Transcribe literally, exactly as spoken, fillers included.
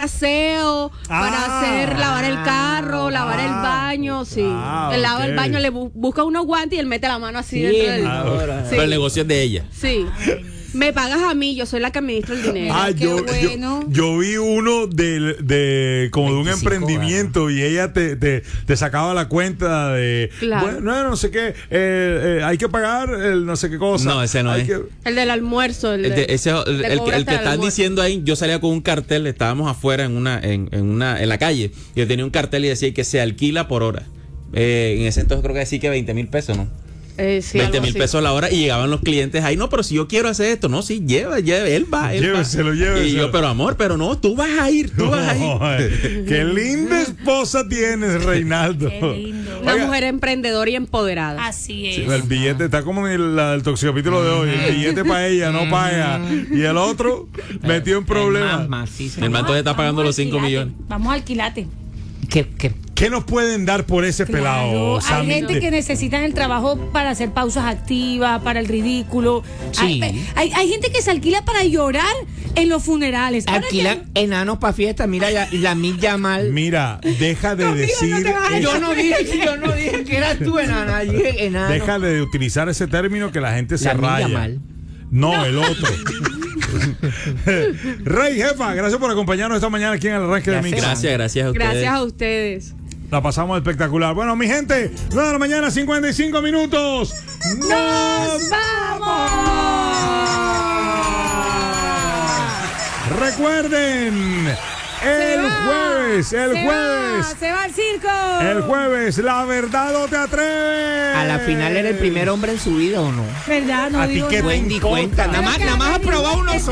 aseo, Ah. para hacer, lavar el carro, lavar el baño, sí. Ah, él lava ok. el baño, le bu- busca unos guantes y él mete la mano así Sí, dentro del... ahora. Sí. Pero el negocio es de ella. Sí. Me pagas a mí, yo soy la que administra el dinero. Ah, Qué yo, bueno. yo, yo vi uno de, de como de un veinticinco emprendimiento y ella te, te, te sacaba la cuenta de Claro. bueno, no, no sé qué, eh, eh, hay que pagar el no sé qué cosa. No, ese no Hay es. que- El del almuerzo. El, El, de- de- ese- el- te el- cobra el que hasta el están almuerzo. diciendo ahí, yo salía con un cartel, estábamos afuera en una, en, en una, en la calle, y yo tenía un cartel y decía que se alquila por hora. Eh, en ese entonces creo que decía que veinte mil pesos, ¿no? Eh, sí, veinte algo mil así. pesos la hora y llegaban los clientes ahí, no, pero si yo quiero hacer esto, no, sí, lleva, lleva, él va, él Lléveselo, va. lléveselo. Y yo, pero amor, pero no, tú vas a ir, tú vas a ir. Ay, qué linda esposa tienes, Reinaldo. Qué lindo. Una Oiga, mujer emprendedora y empoderada. Así es. sí, el billete está como en el, la- el toxicopítulo de hoy. El billete para ella, no para ella. Y el otro metió en problemas. El más macizo. El man todavía está pagando los cinco alquilate. millones. Vamos a alquilate. ¿Qué, qué? ¿Qué nos pueden dar por ese pelado? Claro, hay Sammy? gente que necesita el trabajo para hacer pausas activas, para el ridículo. Sí. Hay, hay, hay gente que se alquila para llorar en los funerales. Ahora Alquilan enanos para fiesta. Mira, ya, la Mil Yamal. Mira, deja de Conmigo no decir. te vas a- es- Yo no dije, yo no dije que eras tú, enana. Yo dije enano. Deja de utilizar ese término que la gente se La Mil raya. Yamal. No, el otro. Rey, jefa, gracias por acompañarnos esta mañana aquí en el arranque de Gracias. Mix. Gracias, gracias a ustedes. Gracias a ustedes. La pasamos espectacular. Bueno, mi gente, nueve de la mañana, cincuenta y cinco minutos. ¡Nos vamos! Recuerden, el va, jueves, el se jueves, va, se va al circo. el jueves, la verdad no te atreves. A la final era el primer hombre en su vida, ¿o no? ¿Verdad? No ¿A ti digo qué te nada. Wendy importa? cuenta. Nada más, nada más ha probado unos